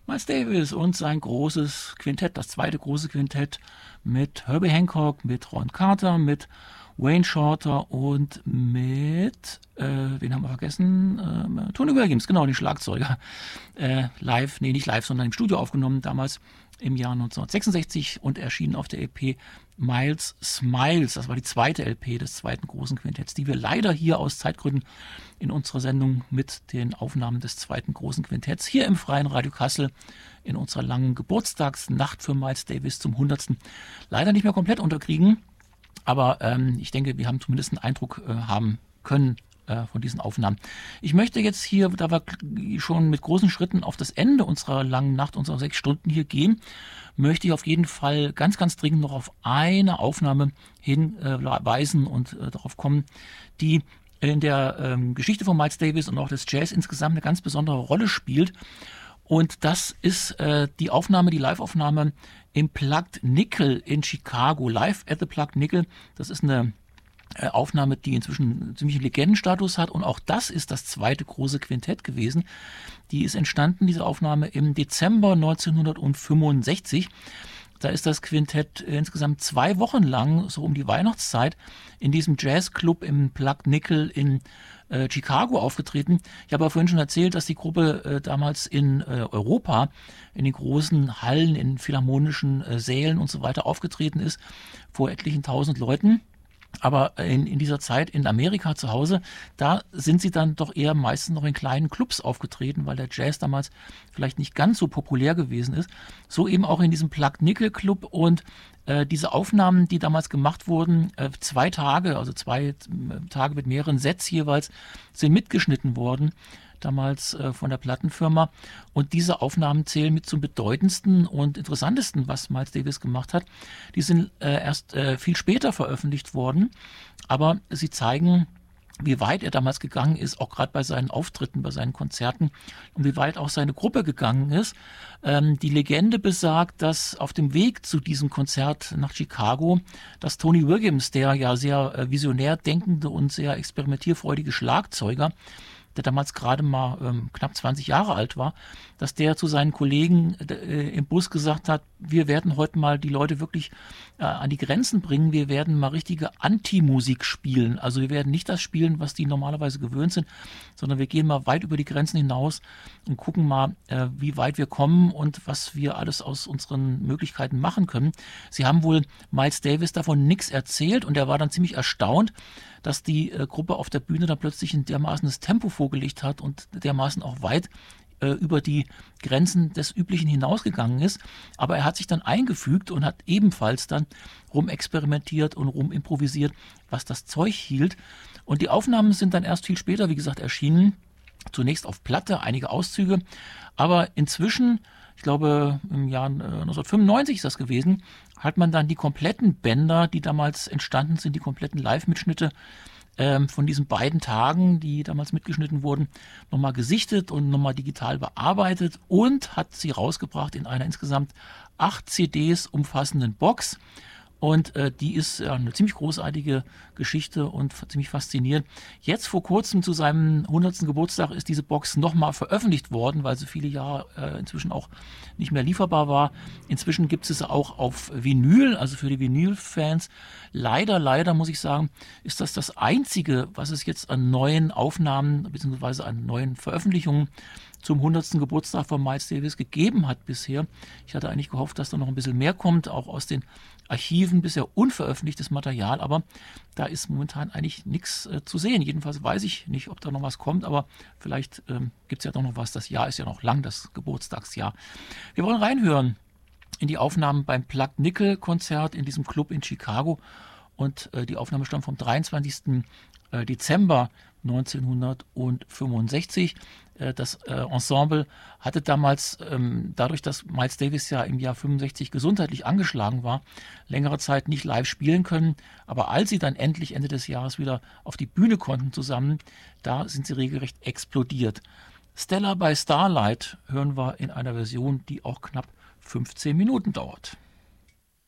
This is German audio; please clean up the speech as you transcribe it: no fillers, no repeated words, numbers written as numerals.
Miles Davis und sein großes Quintett, das zweite große Quintett mit Herbie Hancock, mit Ron Carter, mit Wayne Shorter und mit, wen haben wir vergessen? Tony Williams, genau, den Schlagzeuger. Nicht live, sondern im Studio aufgenommen, damals im Jahr 1966 und erschienen auf der LP Miles Smiles. Das war die zweite LP des zweiten großen Quintetts, die wir leider hier aus Zeitgründen in unserer Sendung mit den Aufnahmen des zweiten großen Quintetts hier im Freien Radio Kassel in unserer langen Geburtstagsnacht für Miles Davis zum 100. leider nicht mehr komplett unterkriegen. Aber ich denke, wir haben zumindest einen Eindruck haben können von diesen Aufnahmen. Ich möchte jetzt hier, da wir schon mit großen Schritten auf das Ende unserer langen Nacht, unserer 6 Stunden hier gehen, möchte ich auf jeden Fall ganz, ganz dringend noch auf eine Aufnahme hinweisen und darauf kommen, die in der Geschichte von Miles Davis und auch des Jazz insgesamt eine ganz besondere Rolle spielt. Und das ist die Live-Aufnahme im Plugged Nickel in Chicago. Live at the Plugged Nickel. Das ist eine Aufnahme, die inzwischen ziemlich Legendenstatus hat. Und auch das ist das zweite große Quintett gewesen. Die ist entstanden, diese Aufnahme, im Dezember 1965. Da ist das Quintett insgesamt 2 Wochen lang, so um die Weihnachtszeit, in diesem Jazzclub im Plugged Nickel in Chicago aufgetreten. Ich habe ja vorhin schon erzählt, dass die Gruppe damals in Europa, in den großen Hallen, in philharmonischen Sälen und so weiter aufgetreten ist, vor etlichen 1000 Leuten. Aber in dieser Zeit in Amerika zu Hause, da sind sie dann doch eher meistens noch in kleinen Clubs aufgetreten, weil der Jazz damals vielleicht nicht ganz so populär gewesen ist. So eben auch in diesem Plugged Nickel Club. Und diese Aufnahmen, die damals gemacht wurden, 2 Tage, also 2 Tage mit mehreren Sets jeweils, sind mitgeschnitten worden, damals von der Plattenfirma. Und diese Aufnahmen zählen mit zum bedeutendsten und interessantesten, was Miles Davis gemacht hat. Die sind erst viel später veröffentlicht worden, aber sie zeigen, wie weit er damals gegangen ist, auch gerade bei seinen Auftritten, bei seinen Konzerten, und wie weit auch seine Gruppe gegangen ist. Die Legende besagt, dass auf dem Weg zu diesem Konzert nach Chicago, dass Tony Williams, der ja sehr visionär denkende und sehr experimentierfreudige Schlagzeuger, der damals gerade mal knapp 20 Jahre alt war, dass der zu seinen Kollegen im Bus gesagt hat, wir werden heute mal die Leute wirklich an die Grenzen bringen, wir werden mal richtige Anti-Musik spielen. Also wir werden nicht das spielen, was die normalerweise gewöhnt sind, sondern wir gehen mal weit über die Grenzen hinaus und gucken mal, wie weit wir kommen und was wir alles aus unseren Möglichkeiten machen können. Sie haben wohl Miles Davis davon nichts erzählt und er war dann ziemlich erstaunt, dass die Gruppe auf der Bühne da plötzlich ein dermaßenes Tempo vorgelegt hat und dermaßen auch weit über die Grenzen des Üblichen hinausgegangen ist. Aber er hat sich dann eingefügt und hat ebenfalls dann rumexperimentiert und rumimprovisiert, was das Zeug hielt. Und die Aufnahmen sind dann erst viel später, wie gesagt, erschienen. Zunächst auf Platte, einige Auszüge. Aber inzwischen, ich glaube im Jahr 1995 ist das gewesen, hat man dann die kompletten Bänder, die damals entstanden sind, die kompletten Live-Mitschnitte von diesen beiden Tagen, die damals mitgeschnitten wurden, nochmal gesichtet und nochmal digital bearbeitet und hat sie rausgebracht in einer insgesamt 8 CDs umfassenden Box. Und die ist eine ziemlich großartige Geschichte und ziemlich faszinierend. Jetzt vor kurzem zu seinem 100. Geburtstag ist diese Box nochmal veröffentlicht worden, weil sie viele Jahre inzwischen auch nicht mehr lieferbar war. Inzwischen gibt es auch auf Vinyl, also für die Vinyl-Fans. Leider muss ich sagen, ist das Einzige, was es jetzt an neuen Aufnahmen bzw. an neuen Veröffentlichungen zum 100. Geburtstag von Miles Davis gegeben hat bisher. Ich hatte eigentlich gehofft, dass da noch ein bisschen mehr kommt, auch aus den Archiven, bisher unveröffentlichtes Material, aber da ist momentan eigentlich nichts zu sehen. Jedenfalls weiß ich nicht, ob da noch was kommt, aber vielleicht gibt es ja doch noch was. Das Jahr ist ja noch lang, das Geburtstagsjahr. Wir wollen reinhören in die Aufnahmen beim Plugged Nickel Konzert in diesem Club in Chicago und die Aufnahme stammt vom 23. Dezember 1965. Das Ensemble hatte damals, dadurch, dass Miles Davis ja im Jahr 65 gesundheitlich angeschlagen war, längere Zeit nicht live spielen können. Aber als sie dann endlich Ende des Jahres wieder auf die Bühne konnten zusammen, da sind sie regelrecht explodiert. Stella by Starlight hören wir in einer Version, die auch knapp 15 Minuten dauert.